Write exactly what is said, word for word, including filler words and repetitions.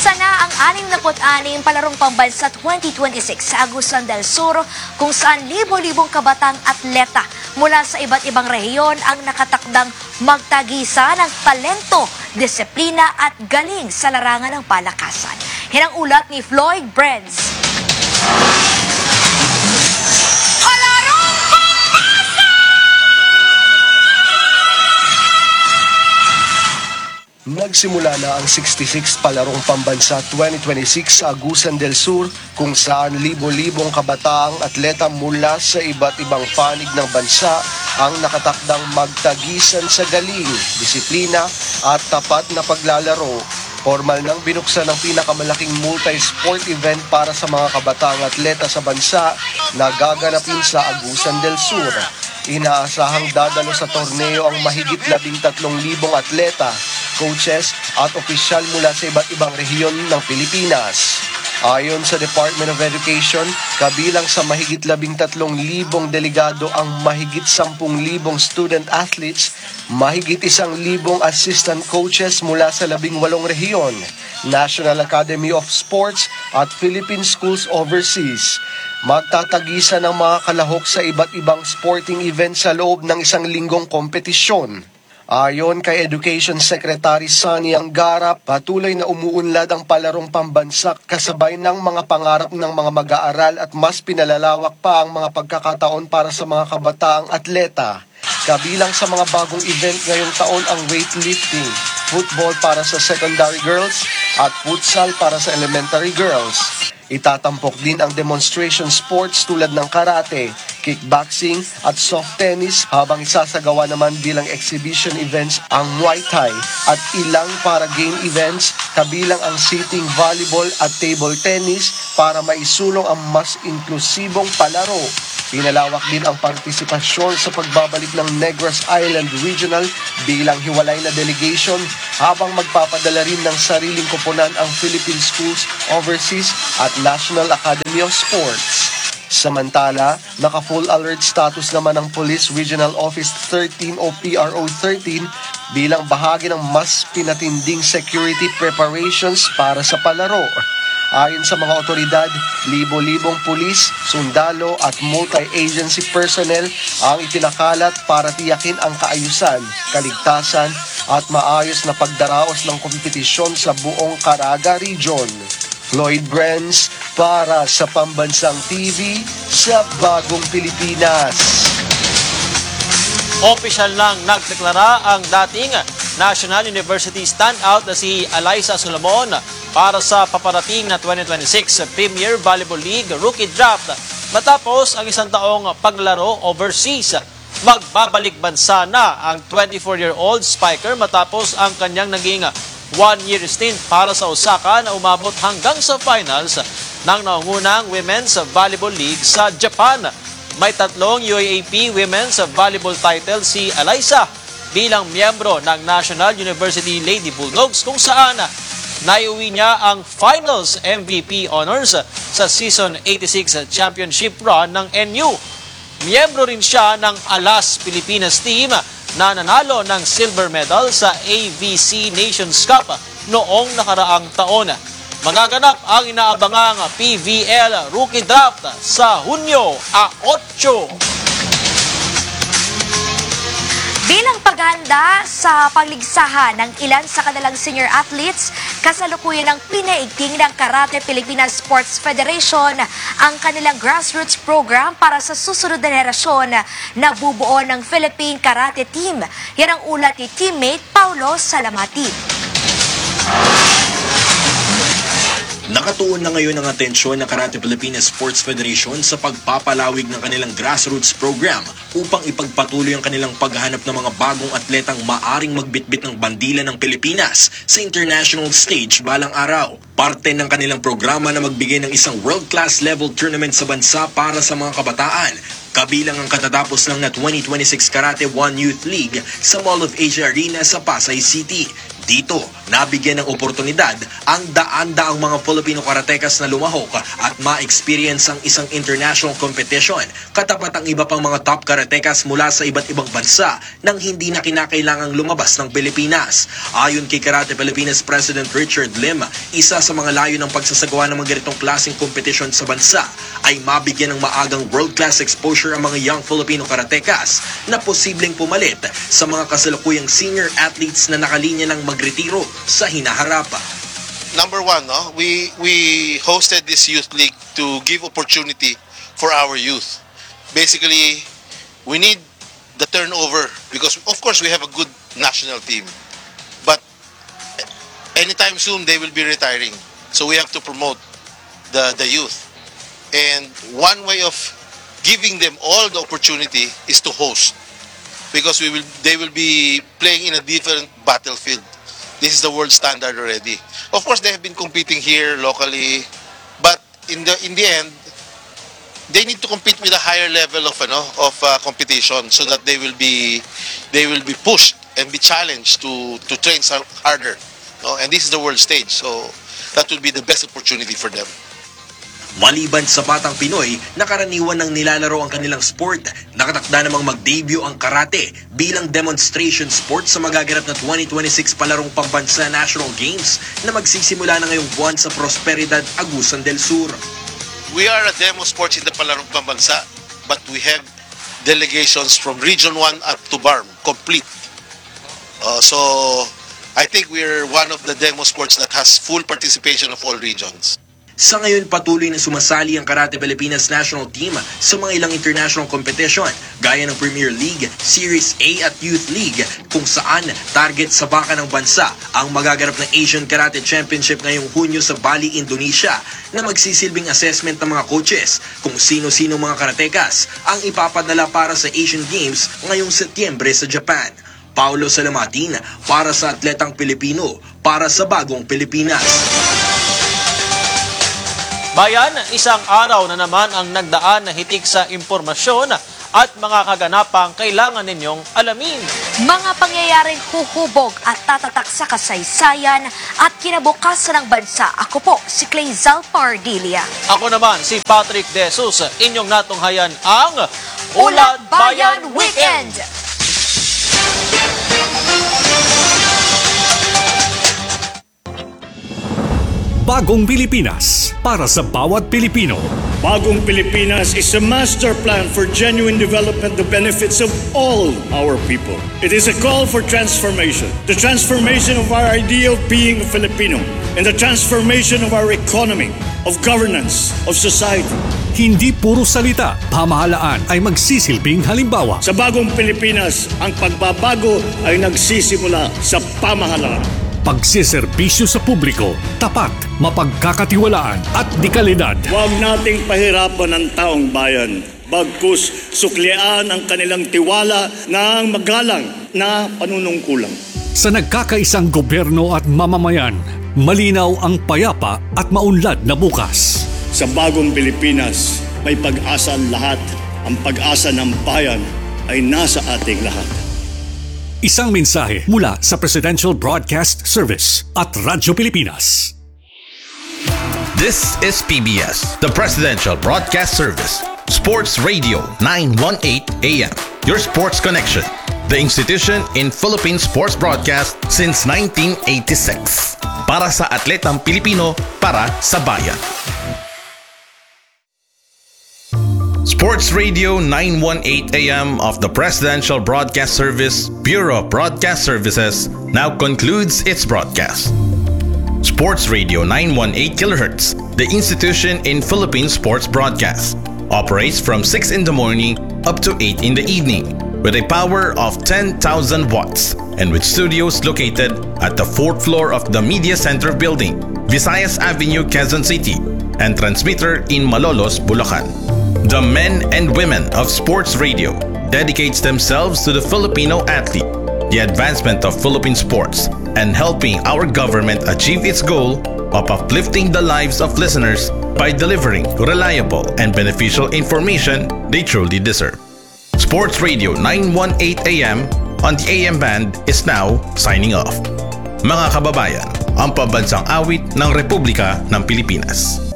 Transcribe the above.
Umpisa na ang anim na anim palarong pambansa twenty twenty-six sa Agusan del Sur kung saan libo-libong kabatang atleta mula sa iba't ibang rehiyon ang nakatakdang magtagisa ng talento, disiplina at galing sa larangan ng palakasan. Yan ang ulat ni Floyd Brenz. Nagsimula na ang sixty-six palarong pambansa twenty twenty-six sa Agusan del Sur kung saan libo-libong kabataang atleta mula sa iba't ibang panig ng bansa ang nakatakdang magtagisan sa galing, disiplina at tapat na paglalaro. Formal nang binuksan ang pinakamalaking multi-sport event para sa mga kabataang atleta sa bansa na gaganapin sa Agusan del Sur. Inaasahang dadalo sa torneo ang mahigit labing tatlong libong atleta, coaches at opisyal mula sa iba't ibang rehiyon ng Pilipinas. Ayon sa Department of Education, kabilang sa mahigit labing tatlong libong delegado ang mahigit sampung libong student athletes, mahigit isang libong assistant coaches mula sa labing walong rehiyon, National Academy of Sports at Philippine Schools Overseas. Magtatagisa ng mga kalahok sa iba't ibang sporting events sa loob ng isang linggong kompetisyon. Ayon kay Education Secretary Sonny Angara, patuloy na umuunlad ang palarong pambansa kasabay ng mga pangarap ng mga mag-aaral at mas pinalalawak pa ang mga pagkakataon para sa mga kabataang atleta. Kabilang sa mga bagong event ngayong taon ang weightlifting, football para sa secondary girls at futsal para sa elementary girls. Itatampok din ang demonstration sports tulad ng karate, kickboxing at soft tennis habang isasagawa naman bilang exhibition events ang Muay Thai at ilang para game events kabilang ang sitting volleyball at table tennis para maisulong ang mas inklusibong palaro. Pinalawak din ang partisipasyon sa pagbabalik ng Negros Island Regional bilang hiwalay na delegation habang magpapadala rin ng sariling koponan ang Philippine Schools Overseas at National Academy of Sports. Samantala, naka-full alert status naman ang Police Regional Office thirteen o P R O thirteen bilang bahagi ng mas pinatinding security preparations para sa palaro. Ayon sa mga otoridad, libo-libong pulis, sundalo at multi-agency personnel ang itinakalat para tiyakin ang kaayusan, kaligtasan at maayos na pagdaraos ng kompetisyon sa buong Caraga Region. Floyd Brenz para sa Pambansang T V sa Bagong Pilipinas. Opisyal nang nagdeklara ang dating National University standout na si Alyssa Solomon para sa paparating na twenty twenty-six Premier Volleyball League Rookie Draft matapos ang isang taong paglalaro overseas. Magbabalik bansa na ang twenty-four-year-old spiker matapos ang kanyang naging one-year stint para sa Osaka na umabot hanggang sa finals ng naungunang Women's Volleyball League sa Japan. May tatlong U A A P Women's Volleyball title si Alyssa bilang miyembro ng National University Lady Bulldogs kung saan naiuwi niya ang Finals M V P honors sa Season eighty-six Championship run ng N U. Miyembro rin siya ng Alas Pilipinas team na nanalo ng silver medal sa A V C Nations Cup noong nakaraang taon. Magaganap ang inaabangang P V L Rookie Draft sa Hunyo eight. Bilang paghahanda sa pagligsahan ng ilan sa kanilang senior athletes, kasalukuyan ng pinaigting ng Karate Pilipinas Sports Federation ang kanilang grassroots program para sa susunod na henerasyon na bubuo ng Philippine Karate Team. Yan ang ulat ni teammate Paulo Salamati. Nakatuon na ngayon ang atensyon ng Karate Pilipinas Sports Federation sa pagpapalawig ng kanilang grassroots program upang ipagpatuloy ang kanilang paghahanap ng mga bagong atletang maaring magbitbit ng bandila ng Pilipinas sa international stage balang araw. Parte ng kanilang programa na magbigay ng isang world-class level tournament sa bansa para sa mga kabataan. Kabilang ang katatapos lang na twenty twenty-six Karate One Youth League sa Mall of Asia Arena sa Pasay City. Dito, nabigyan ng oportunidad ang daan-daang mga Filipino karatekas na lumahok at ma-experience ang isang international competition katapat ang iba pang mga top karatekas mula sa iba't ibang bansa nang hindi na kinakailangang lumabas ng Pilipinas. Ayon kay Karate Pilipinas President Richard Lim, isa sa mga layo ng pagsasagawa ng mga ganitong klaseng kompetisyon sa bansa ay mabigyan ng maagang world-class exposure ang mga young Filipino karatekas na posibleng pumalit sa mga kasalukuyang senior athletes na nakalinya ng magretiro sa hinaharap. Number one, no, we we hosted this youth league to give opportunity for our youth. Basically, we need the turnover because of course we have a good national team, but anytime soon they will be retiring. So we have to promote the the youth, and one way of giving them all the opportunity is to host, because we will they will be playing in a different battlefield. This is the world standard already. Of course, they have been competing here locally, but in the in the end, they need to compete with a higher level of ano of uh, competition, so that they will be they will be pushed and be challenged to to train so harder. No? And this is the world stage, so that will be the best opportunity for them. Maliban sa batang Pinoy na karaniwan ng nilalaro ang kanilang sport, nakatakda namang mag-debut ang karate bilang demonstration sport sa magaganap na twenty twenty-six palarong pambansa National Games na magsisimula na ngayong buwan sa Prosperidad, Agusan del Sur. We are a demo sports in the Palarong Pambansa, but we have delegations from Region one up to B A R M, complete. Uh, so, I think we're one of the demo sports that has full participation of all regions. Sa ngayon, patuloy na sumasali ang Karate Pilipinas National Team sa mga ilang international competition gaya ng Premier League, Series A at Youth League, kung saan target sa baka ng bansa ang magaganap ng Asian Karate Championship ngayong Hunyo sa Bali, Indonesia, na magsisilbing assessment ng mga coaches kung sino-sino mga karatekas ang ipapadala para sa Asian Games ngayong Setyembre sa Japan. Paulo Salamatin para sa Atletang Pilipino, para sa Bagong Pilipinas. Bayan, isang araw na naman ang nagdaan na hitik sa impormasyon at mga kaganapang kailangan ninyong alamin. Mga pangyayaring huhubog at tatatak sa kasaysayan at kinabukasan ng bansa. Ako po, si Clazel Pardilia. Ako naman, si Patrick De Jesus. Inyong natunghayan ang Ulat Bayan Weekend! Bagong Pilipinas, para sa bawat Pilipino. Bagong Pilipinas is a master plan for genuine development, the benefits of all our people. It is a call for transformation, the transformation of our idea of being a Filipino, and the transformation of our economy, of governance, of society. Hindi puro salita, pamahalaan ay magsisilbing halimbawa. Sa Bagong Pilipinas, ang pagbabago ay nagsisimula sa pamahalaan. Pagsiservisyo sa publiko, tapat, mapagkakatiwalaan at dekalidad. Huwag nating pahirapan ang taong bayan. Bagkus suklian ang kanilang tiwala ng magalang na panunungkulan. Sa nagkakaisang gobyerno at mamamayan, malinaw ang payapa at maunlad na bukas. Sa Bagong Pilipinas, may pag-asa ang lahat. Ang pag-asa ng bayan ay nasa ating lahat. Isang mensahe mula sa Presidential Broadcast Service at Radyo Pilipinas. This is P B S, the Presidential Broadcast Service. Sports Radio nine eighteen A M. Your sports connection. The institution in Philippine sports broadcast since nineteen eighty-six. Para sa atletang Pilipino, para sa bayan. Sports Radio nine eighteen A M of the Presidential Broadcast Service, Bureau of Broadcast Services, now concludes its broadcast. Sports Radio nine eighteen kilohertz, the institution in Philippine sports broadcast, operates from six in the morning up to eight in the evening with a power of ten thousand watts and with studios located at the fourth floor of the Media Center building, Visayas Avenue, Quezon City, and transmitter in Malolos, Bulacan. The men and women of sports radio dedicates themselves to the Filipino athlete, the advancement of Philippine sports, and helping our government achieve its goal of uplifting the lives of listeners by delivering reliable and beneficial information they truly deserve. Sports Radio nine eighteen A M on the A M band is now signing off. mga kababayan, ang pambansang awit ng Republika ng Pilipinas.